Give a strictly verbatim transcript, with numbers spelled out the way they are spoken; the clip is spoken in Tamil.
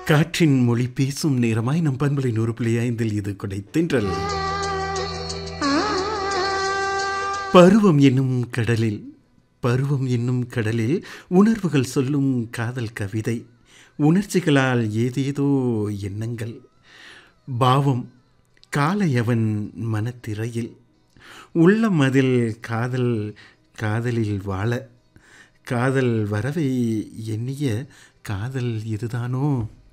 காற்றின் மொழி பேசும் நேரமாய் நம் பண்பலை நூறு புள்ளி ஐந்தில் இது கொடைத்தென்றல். பருவம் என்னும் கடலில் பருவம் என்னும் கடலில் உணர்வுகள் சொல்லும் காதல் கவிதை. உணர்ச்சிகளால் ஏதேதோ எண்ணங்கள் பாவம் காலையவன் மனத்திரையில் உள்ளம் அதில் காதல் காதலில் வாழ காதல் வரவை எண்ணிய காதல் இதுதானோ?